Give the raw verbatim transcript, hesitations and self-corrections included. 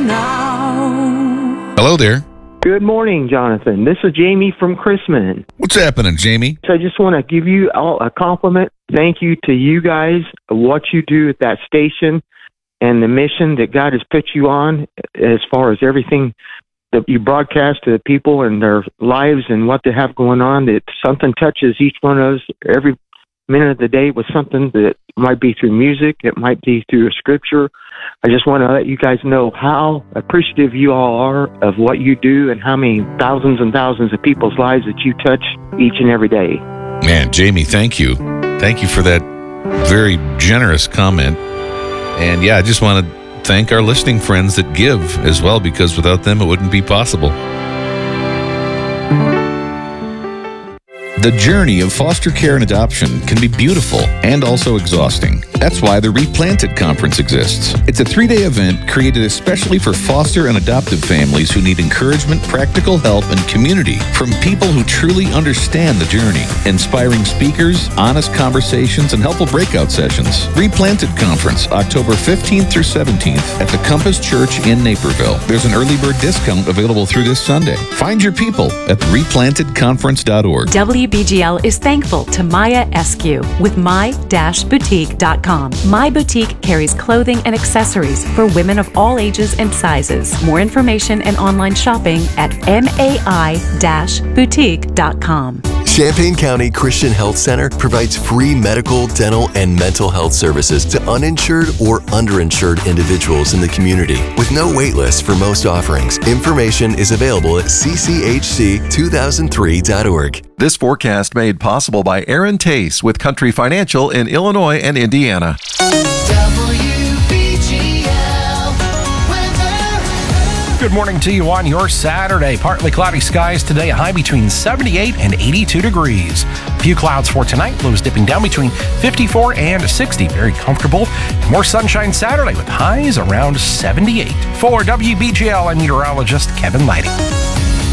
now. Hello there. Good morning, Jonathan. This is Jamie from Chrisman. What's happening, Jamie? So I just want to give you all a compliment. Thank you to you guys, what you do at that station and the mission that God has put you on as far as everything that you broadcast to the people and their lives and what they have going on, that something touches each one of us every minute of the day with something that might be through music, it might be through a scripture. I just want to let you guys know how appreciative you all are of what you do and how many thousands and thousands of people's lives that you touch each and every day. Man, Jamie, thank you. Thank you for that very generous comment. And yeah, I just want to thank our listening friends that give as well, because without them, it wouldn't be possible. The journey of foster care and adoption can be beautiful and also exhausting. That's why the Replanted Conference exists. It's a three-day event created especially for foster and adoptive families who need encouragement, practical help, and community from people who truly understand the journey. Inspiring speakers, honest conversations, and helpful breakout sessions. Replanted Conference, October fifteenth through seventeenth at the Compass Church in Naperville. There's an early bird discount available through this Sunday. Find your people at replanted conference dot org. W B G L is thankful to Maya Eskew with my dash boutique dot com. My Boutique carries clothing and accessories for women of all ages and sizes. More information and online shopping at mai dash boutique dot com. Champaign County Christian Health Center provides free medical, dental, and mental health services to uninsured or underinsured individuals in the community with no wait list for most offerings. Information is available at c c h c two thousand three dot org. This forecast made possible by Aaron Tace with Country Financial in Illinois and Indiana. Good morning to you on your Saturday. Partly cloudy skies today, a high between seventy-eight and eighty-two degrees. A few clouds for tonight, lows dipping down between fifty-four and sixty. Very comfortable. And more sunshine Saturday with highs around seventy-eight. For W B G L, I'm meteorologist Kevin Lighting.